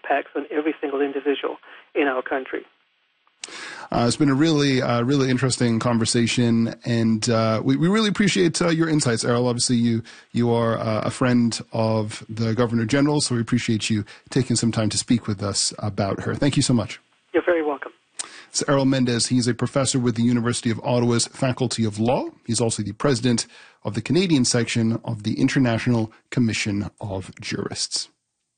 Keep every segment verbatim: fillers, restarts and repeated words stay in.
impacts on every single individual in our country. Uh, it's been a really, uh, really interesting conversation, and uh, we, we really appreciate uh, your insights, Errol. Obviously, you you are uh, a friend of the Governor General, so we appreciate you taking some time to speak with us about her. Thank you so much. You're very welcome. It's Errol Mendez. He's a professor with the University of Ottawa's Faculty of Law. He's also the president of the Canadian section of the International Commission of Jurists.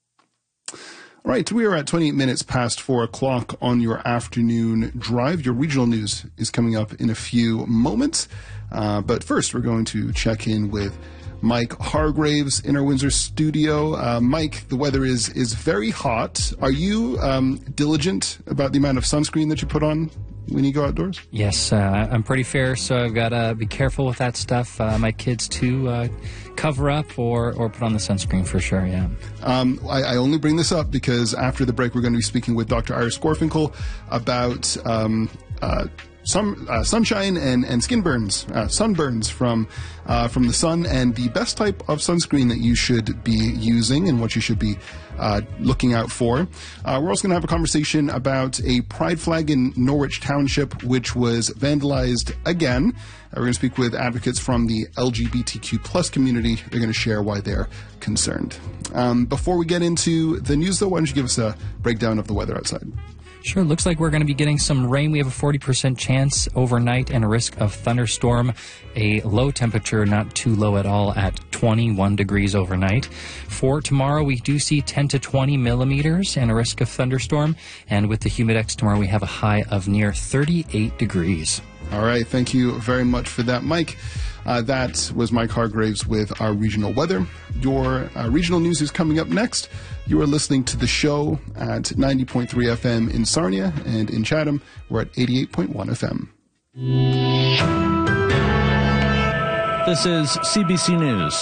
All right, we are at twenty-eight minutes past four o'clock on your afternoon drive. Your regional news is coming up in a few moments. Uh, but first, we're going to check in with Mike Hargraves in our Windsor studio. Uh, Mike, the weather is, is very hot. Are you um, diligent about the amount of sunscreen that you put on when you go outdoors? Yes, uh, I'm pretty fair, so I've got to be careful with that stuff. Uh, my kids, too, uh, cover up or, or put on the sunscreen for sure, yeah. Um, I, I only bring this up because after the break, we're going to be speaking with Doctor Iris Gorfinkel about um, uh, some uh, sunshine and, and skin burns, uh, sunburns from uh, from the sun, and the best type of sunscreen that you should be using and what you should be uh, looking out for. Uh, we're also going to have a conversation about a pride flag in Norwich Township, which was vandalized again. Uh, we're going to speak with advocates from the L G B T Q plus community. They're going to share why they're concerned. Um, before we get into the news, though, why don't you give us a breakdown of the weather outside? Sure, looks like we're going to be getting some rain. We have a forty percent chance overnight and a risk of thunderstorm. A low temperature, not too low at all, at twenty-one degrees overnight. For tomorrow, we do see ten to twenty millimeters and a risk of thunderstorm. And with the humidex tomorrow, we have a high of near thirty-eight degrees. All right, thank you very much for that, Mike. Uh, that was Mike Hargraves with our regional weather. Your uh, regional news is coming up next. You are listening to the show at ninety point three F M in Sarnia, and in Chatham, we're at eighty-eight point one F M. This is C B C News.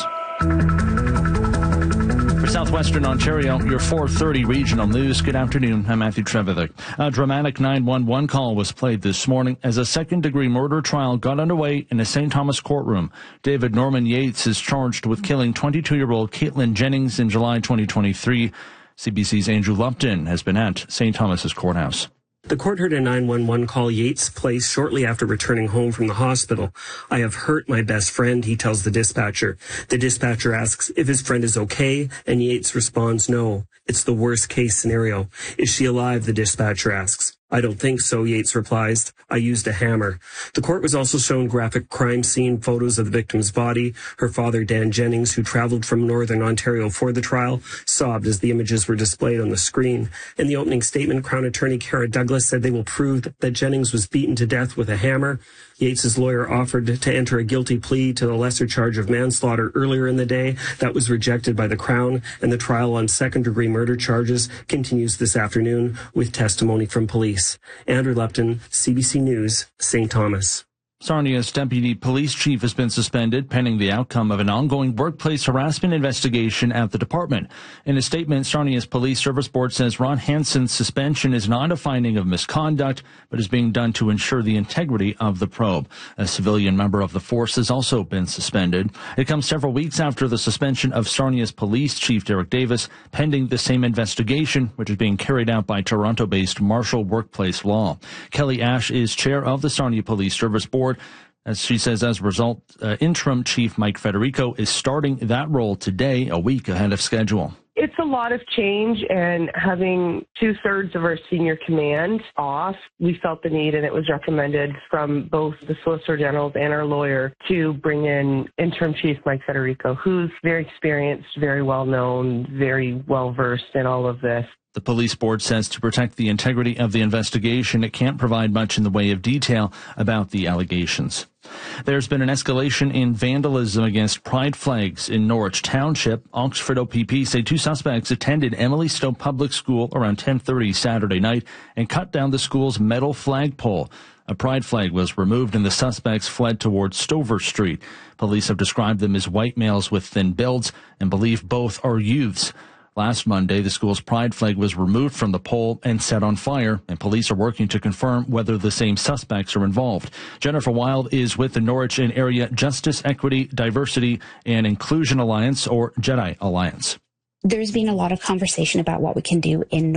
For Southwestern Ontario, your four thirty regional news. Good afternoon. I'm Matthew Trevether. A dramatic nine one one call was played this morning as a second-degree murder trial got underway in a Saint Thomas courtroom. David Norman Yates is charged with killing twenty-two-year-old Caitlin Jennings in July twenty twenty-three. C B C's Andrew Lupton has been at Saint Thomas's courthouse. The court heard a nine one one call Yates placed shortly after returning home from the hospital. I have hurt my best friend, he tells the dispatcher. The dispatcher asks if his friend is okay, and Yates responds, no. It's the worst case scenario. Is she alive, the dispatcher asks. I don't think so, Yates replies. I used a hammer. The court was also shown graphic crime scene photos of the victim's body. Her father, Dan Jennings, who traveled from Northern Ontario for the trial, sobbed as the images were displayed on the screen. In the opening statement, Crown Attorney Kara Douglas said they will prove that Jennings was beaten to death with a hammer. Yates' lawyer offered to enter a guilty plea to the lesser charge of manslaughter earlier in the day. That was rejected by the Crown, and the trial on second-degree murder charges continues this afternoon with testimony from police. Andrew Lupton, C B C News, Saint Thomas. Sarnia's deputy police chief has been suspended pending the outcome of an ongoing workplace harassment investigation at the department. In a statement, Sarnia's police service board says Ron Hansen's suspension is not a finding of misconduct, but is being done to ensure the integrity of the probe. A civilian member of the force has also been suspended. It comes several weeks after the suspension of Sarnia's police chief, Derek Davis, pending the same investigation, which is being carried out by Toronto-based Marshall Workplace Law. Kelly Ash is chair of the Sarnia Police Service Board. As she says, as a result, uh, interim chief Mike Federico is starting that role today, a week ahead of schedule. It's a lot of change, and having two-thirds of our senior command off, we felt the need, and it was recommended from both the Solicitor General and our lawyer to bring in interim chief Mike Federico, who's very experienced, very well-known, very well-versed in all of this. The police board says to protect the integrity of the investigation, it can't provide much in the way of detail about the allegations. There's been an escalation in vandalism against pride flags in Norwich Township. Oxford O P P say two suspects attended Emily Stowe Public School around ten thirty Saturday night and cut down the school's metal flagpole. A pride flag was removed and the suspects fled towards Stover Street. Police have described them as white males with thin builds and believe both are youths. Last Monday, the school's pride flag was removed from the pole and set on fire, and police are working to confirm whether the same suspects are involved. Jennifer Wild is with the Norwich and Area Justice, Equity, Diversity, and Inclusion Alliance, or JEDI Alliance. There's been a lot of conversation about what we can do in